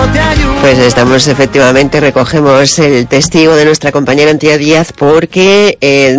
Pues estamos, efectivamente, recogemos el testigo de nuestra compañera Antía Díaz porque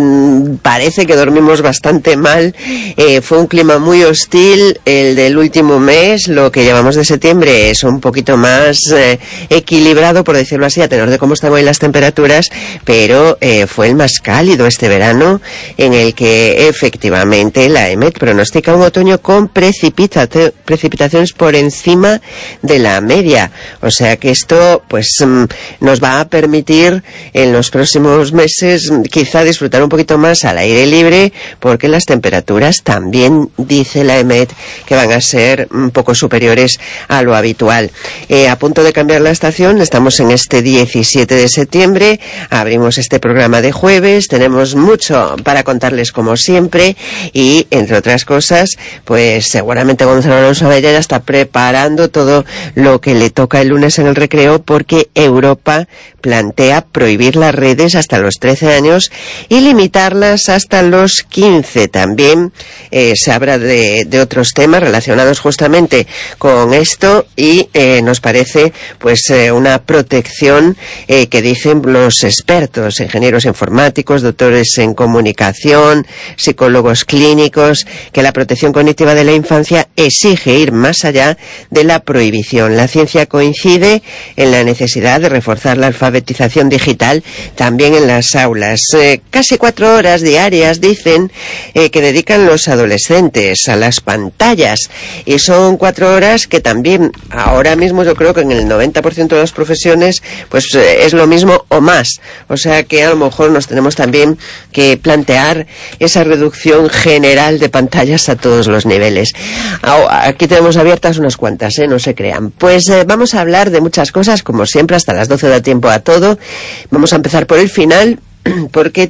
parece que dormimos bastante mal. Fue un clima muy hostil el del último mes. Lo que llevamos de septiembre es un poquito más equilibrado, por decirlo así, a tenor de cómo están hoy las temperaturas, pero fue el más cálido este verano, en el que efectivamente la EMET pronostica un otoño con precipitaciones por encima de la media. O sea que esto pues nos va a permitir en los próximos meses quizá disfrutar un poquito más al aire libre, porque las temperaturas también, dice la EMET, que van a ser un poco superiores a lo habitual. A punto de cambiar la estación, estamos en este 17 de septiembre, abrimos este programa de jueves, tenemos mucho para contarles como siempre y, entre otras cosas, pues seguramente Gonzalo Alonso Abella ya está preparando todo lo que le toca el lunes en el recreo, porque Europa plantea prohibir las redes hasta los 13 años y limitarlas hasta los 15. También se habla de otros temas relacionados justamente con esto y nos parece pues una protección que dicen los expertos, ingenieros informáticos, doctores en comunicación, psicólogos clínicos, que la protección cognitiva de la infancia exige ir más allá de la prohibición. La ciencia coincide en la necesidad de reforzar la alfabetización digital también en las aulas. Casi 4 horas diarias, dicen, que dedican los adolescentes a las pantallas, y son 4 horas que también ahora mismo yo creo que en el 90% de las profesiones pues es lo mismo o más. O sea que a lo mejor nos tenemos también que plantear esa reducción general de pantallas a todos los niveles. Aquí tenemos abiertas unas cuantas, no se crean. Pues vamos a hablar de muchas cosas, como siempre, hasta las 12 da tiempo a todo. Vamos a empezar por el final, porque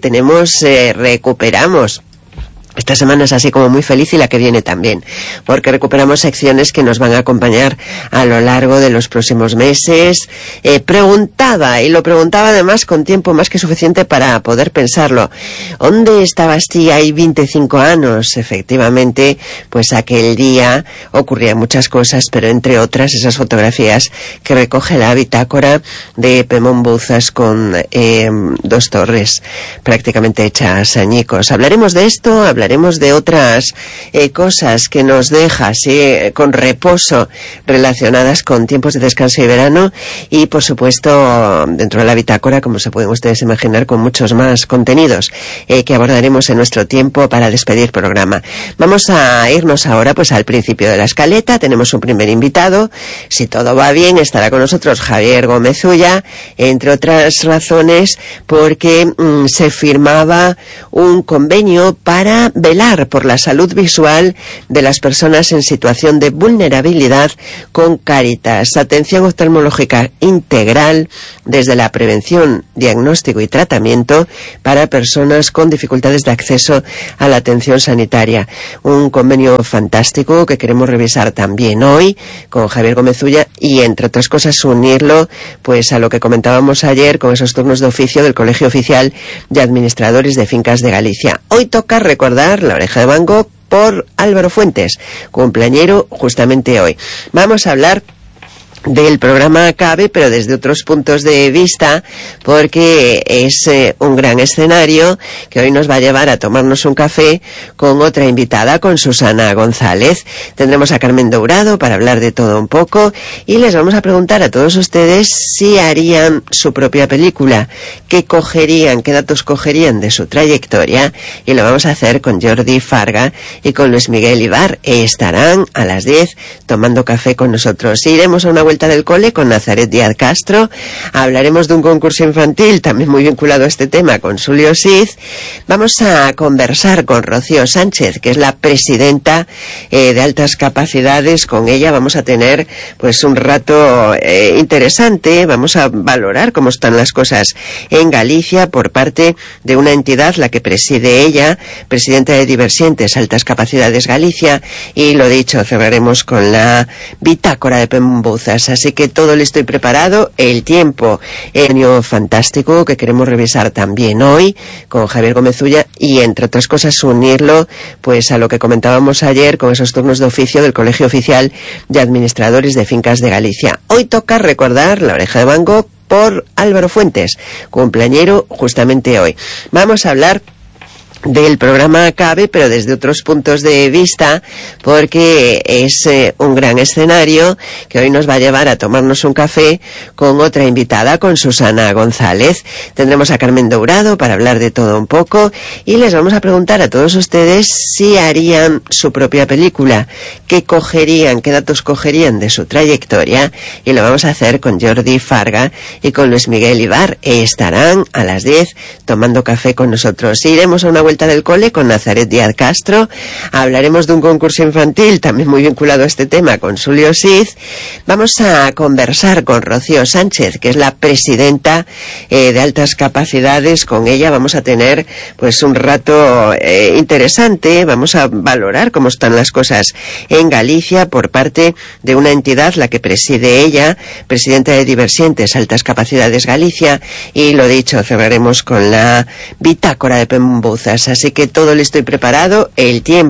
recuperamos. Esta semana es así como muy feliz, y la que viene también, porque recuperamos secciones que nos van a acompañar a lo largo de los próximos meses. Preguntaba además con tiempo más que suficiente para poder pensarlo. ¿Dónde estabas ti hai 25 anos? Efectivamente, pues aquel día ocurrían muchas cosas, pero entre otras esas fotografías que recoge la bitácora de Pemón Bouzas con 2 torres prácticamente hechas añicos. Hablaremos de esto, hablaremos de otras cosas que nos deja así con reposo relacionadas con tiempos de descanso y verano, y por supuesto dentro de la bitácora, como se pueden ustedes imaginar, con muchos más contenidos que abordaremos en nuestro tiempo para despedir programa. Vamos a irnos ahora pues al principio de la escaleta. Tenemos un primer invitado. Si todo va bien, estará con nosotros Javier Gómez Ulla, entre otras razones porque se firmaba un convenio para velar por la salud visual de las personas en situación de vulnerabilidad con Cáritas. Atención oftalmológica integral desde la prevención, diagnóstico y tratamiento para personas con dificultades de acceso a la atención sanitaria. Un convenio fantástico que queremos revisar también hoy con Javier Gómez Ulla y, entre otras cosas, unirlo pues a lo que comentábamos ayer con esos turnos de oficio del Colegio Oficial de Administradores de Fincas de Galicia. Hoy toca recordar La Oreja de Van Gogh por Álvaro Fuentes, cumpleañero justamente hoy. Vamos a hablar del programa Cabe, pero desde otros puntos de vista, porque es un gran escenario que hoy nos va a llevar a tomarnos un café con otra invitada, con Susana González. Tendremos a Carmen Dourado para hablar de todo un poco, y les vamos a preguntar a todos ustedes si harían su propia película, qué datos cogerían de su trayectoria, y lo vamos a hacer con Jordi Farga y con Luis Miguel Ibar. Estarán a las 10 tomando café con nosotros. Iremos a una vuelta del cole con Nazaret Díaz Castro. Hablaremos de un concurso infantil también muy vinculado a este tema con Sulio Cid. Vamos a conversar con Rocío Sánchez, que es la presidenta de Altas Capacidades. Con ella vamos a tener pues un rato interesante. Vamos a valorar cómo están las cosas en Galicia por parte de una entidad, la que preside ella, presidenta de Diversientes Altas Capacidades Galicia. Y lo dicho, cerraremos con la bitácora de Pemón Bouzas. más. Así que todo listo y preparado. El tiempo, el año fantástico que queremos revisar también hoy con Javier Gómez Ulla y, entre otras cosas, unirlo pues a lo que comentábamos ayer con esos turnos de oficio del Colegio Oficial de Administradores de Fincas de Galicia. Hoy toca recordar La Oreja de Van Gogh por Álvaro Fuentes, cumpleañero justamente hoy. Vamos a hablar del programa CABE, pero desde otros puntos de vista, porque es un gran escenario que hoy nos va a llevar a tomarnos un café con otra invitada, con Susana González. Tendremos a Carmen Dourado para hablar de todo un poco y les vamos a preguntar a todos ustedes si harían su propia película, qué cogerían, qué datos cogerían de su trayectoria, y lo vamos a hacer con Jordi Farga y con Luis Miguel Ibar. Estarán a las 10 tomando café con nosotros. Iremos a una vuelta del cole con Nazaret Díaz Castro, hablaremos de un concurso infantil también muy vinculado a este tema con Sulio Cid. Vamos a conversar con Rocío Sánchez, que es la presidenta de Altas Capacidades. Con ella vamos a tener pues un rato interesante. Vamos a valorar cómo están las cosas en Galicia por parte de una entidad, la que preside ella, presidenta de Diversientes Altas Capacidades Galicia, y lo dicho, cerraremos con la bitácora de Pembuzas. Así que todo listo y preparado. El tiempo